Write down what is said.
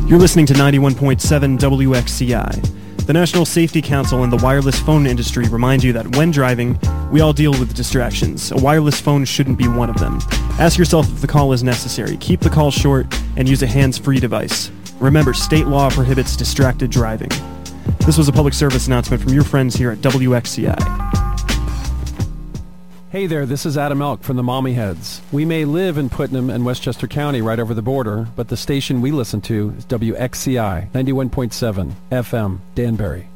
You're listening to 91.7 WXCI. The National Safety Council and the wireless phone industry remind you that when driving, we all deal with distractions. A wireless phone shouldn't be one of them. Ask yourself if the call is necessary. Keep the call short and use a hands-free device. Remember, state law prohibits distracted driving. This was a public service announcement from your friends here at WXCI. Hey there, this is Adam Elk from the Mommy Heads. We may live in Putnam and Westchester County right over the border, but the station we listen to is WXCI 91.7 FM, Danbury.